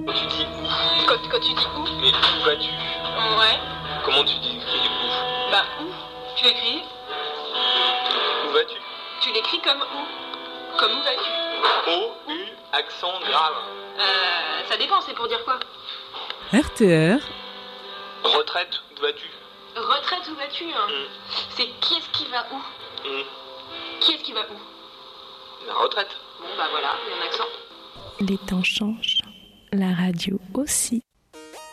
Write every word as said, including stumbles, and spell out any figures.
Quand tu dis où? Quand, quand tu dis où? Mais où vas-tu? Ouais. Comment tu dis où? Bah où? Tu l'écris? Où vas-tu? Tu l'écris comme où? Comme où vas-tu? O, U, accent grave. Euh, ça dépend, c'est pour dire quoi? R T R. Retraite, où vas-tu? Retraite, où vas-tu hein? Mm. C'est qui est-ce qui va où? Mm. Qui est-ce qui va où? La retraite. Bon bah voilà, il y a un accent. Les temps changent, la radio aussi.